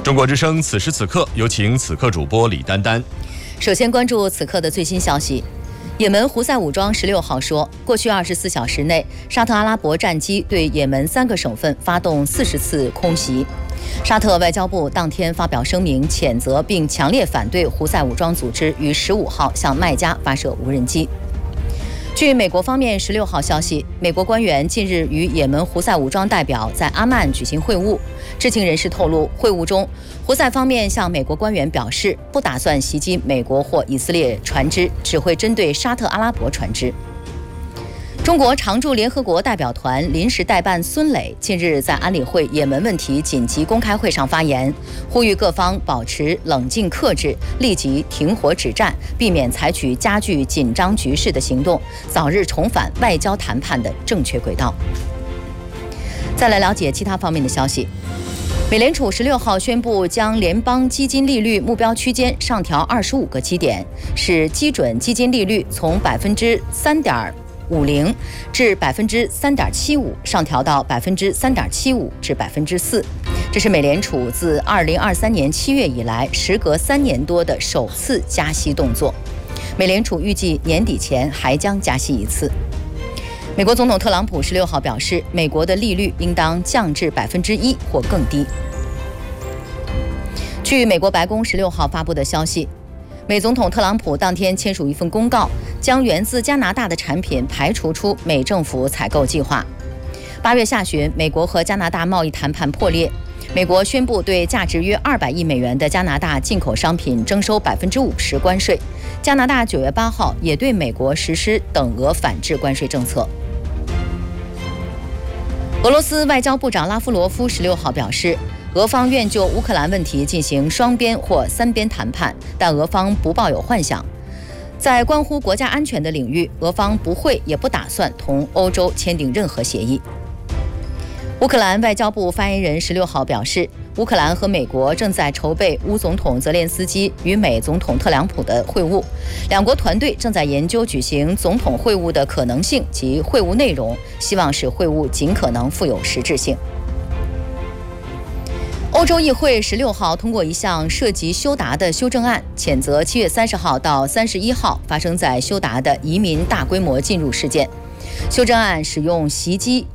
中国之声此时此刻，有请此刻主播李丹丹。 首先关注此刻的最新消息。也门胡塞武装16号说，过去24小时内，沙特阿拉伯战机对也门3个省份发动40次空袭。沙特外交部当天发表声明，谴责并强烈反对胡塞武装组织于15号向麦加发射无人机。据美国方面16号消息，美国官员近日与也门胡塞武装代表在阿曼举行会晤。知情人士透露，会晤中，胡塞方面向美国官员表示，不打算袭击美国或以色列船只，只会针对沙特阿拉伯船只。中国常驻联合国代表团临时代办孙磊近日在安理会也门问题紧急公开会上发言，呼吁各方保持冷静克制，立即停火止战，避免采取加剧紧张局势的行动，早日重返外交谈判的正确轨道。再来了解其他方面的消息。美联储16号宣布将联邦基金利率目标区间上调25个基点，使基准基金利率从3.50%至3.75%上调到3.75%至4%。这是美联储自2023年7月以来，时隔3年多的首次加息动作。美联储预计年底前还将加息1次。美国总统特朗普16号表示，美国的利率应当降至1%或更低。据美国白宫16号发布的消息，美总统特朗普当天签署一份公告，将源自加拿大的产品排除出美政府采购计划。8月下旬，美国和加拿大贸易谈判破裂，美国宣布对价值约200亿美元的加拿大进口商品征收50%关税。加拿大9月8号也对美国实施等额反制关税政策。俄罗斯外交部长拉夫罗夫16号表示，俄方愿就乌克兰问题进行双边或3边谈判，但俄方不抱有幻想。在关乎国家安全的领域，俄方不会也不打算同欧洲签订任何协议。乌克兰外交部发言人16号表示，乌克兰和美国正在筹备乌总统泽连斯基与美总统特朗普的会晤，两国团队正在研究举行总统会晤的可能性及会晤内容，希望使会晤尽可能富有实质性。欧洲议会16号通过一项涉及休达的修正案，谴责7月30号到31号发生在休达的移民大规模进入事件。修正案使用袭击